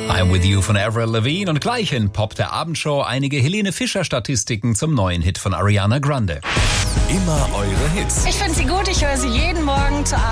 I'm With You von Avril Lavigne und gleich in Pop der Abendshow einige Helene Fischer Statistiken zum neuen Hit von Ariana Grande. Immer eure Hits. Ich finde sie gut, ich höre sie jeden Morgen zur